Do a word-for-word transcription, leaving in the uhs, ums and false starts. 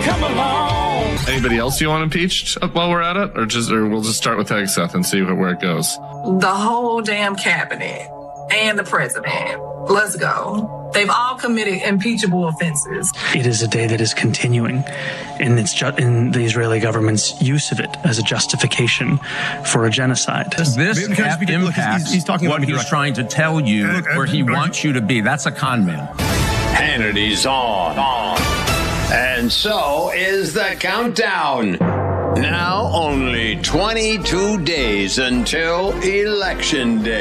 come along. Anybody else you want impeached while we're at it? Or just, or we'll just start with Hegseth and see where it goes? The whole damn cabinet and the president. Let's go. They've all committed impeachable offenses. It is a day that is continuing in, its ju- in the Israeli government's use of it as a justification for a genocide. This Because- because- look, impacts he's- he's talking what about he's direct- trying to tell you, Uh, uh, where he uh, wants you to be. That's a con man. Hannity's on. on. And so is the countdown. Now only twenty-two days until Election Day.